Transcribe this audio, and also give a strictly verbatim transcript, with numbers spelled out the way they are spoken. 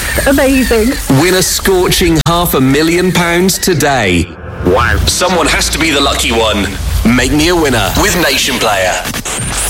just amazing. Win a scorching half a million pounds today. Wow. Someone has to be the lucky one. Make me a winner with Nation Player.